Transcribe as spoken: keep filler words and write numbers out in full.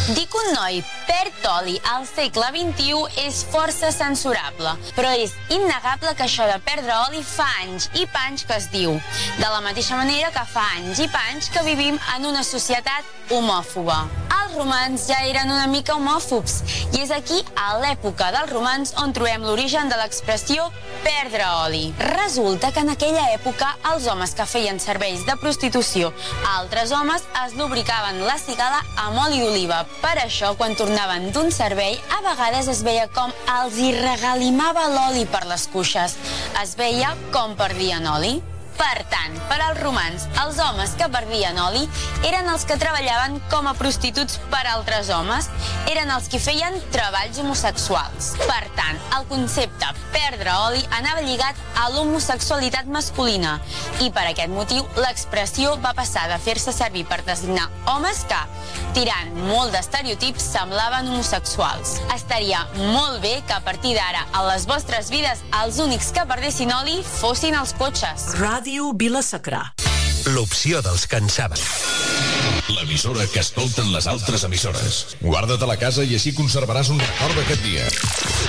Dir que un noi perd oli al segle vint-i-u és força censurable, però és innegable que això de perdre oli fa anys i panys que es diu. De la mateixa manera que fa anys i panys que vivim en una societat homòfoba. Els romans ja eren una mica homòfobs, i és aquí, a l'època dels romans, on trobem l'origen de l'expressió perdre oli. Resulta que en aquella època els homes que feien serveis de prostitució a altres homes es lubricaven la cigala amb oli d'oliva. Per això, quan tornaven d'un servei, a vegades es veia com els hi regalimava l'oli per les cuixes. Es veia com perdien oli. Per tant, per als romans, els homes que perdien oli eren els que treballaven com a prostituts per altres homes, eren els que feien treballs homosexuals. Per tant, el concepte perdre oli anava lligat a l'homosexualitat masculina i per aquest motiu l'expressió va passar de fer-se servir per designar homes que, tirant molt d'estereotips, semblaven homosexuals. Estaria molt bé que a partir d'ara, a les vostres vides, els únics que perdessin oli fossin els cotxes. Ràdio Vila-sacra. L'opció dels que en saben. L'emissora que escolten les altres emissores. Guarda't a la casa i així conservaràs un record d'aquest dia.